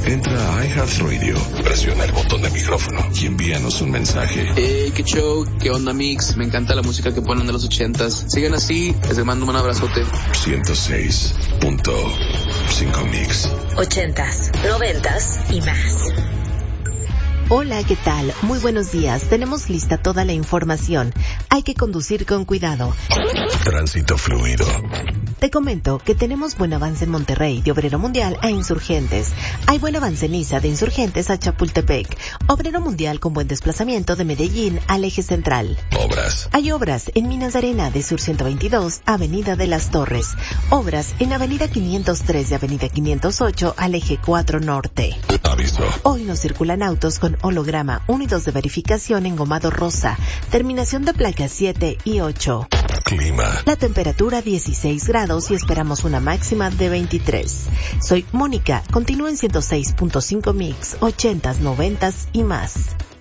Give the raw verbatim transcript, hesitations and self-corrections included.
Entra a iHeartRadio, presiona el botón de micrófono y envíanos un mensaje. Hey, qué show, qué onda mix, me encanta la música que ponen de los ochentas. Sigan así, les mando un abrazote. ciento seis punto cinco Mix. Ochentas, noventas y más. Hola, ¿qué tal? Muy buenos días. Tenemos lista toda la información. Hay que conducir con cuidado. Tránsito fluido. Te comento que tenemos buen avance en Monterrey, de Obrero Mundial a Insurgentes. Hay buen avance en Iza, de Insurgentes a Chapultepec. Obrero Mundial con buen desplazamiento de Medellín al eje central. Obras. Hay obras en Minas de Arena, de Sur ciento veintidós, Avenida de las Torres. Obras en Avenida quinientos tres de Avenida quinientos ocho al eje cuatro norte. Aviso. Hoy no circulan autos con holograma uno y dos de verificación engomado rosa. Terminación de placas siete y ocho. Clima. La temperatura dieciséis grados y esperamos una máxima de veintitrés. Soy Mónica, continúa en ciento seis punto cinco Mix, ochentas, noventas y más.